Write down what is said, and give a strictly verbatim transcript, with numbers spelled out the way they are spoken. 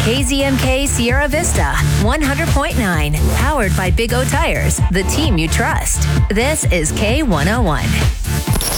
K Z M K Sierra Vista, one hundred point nine. Powered by Big O Tires, the team you trust. This is K one oh one.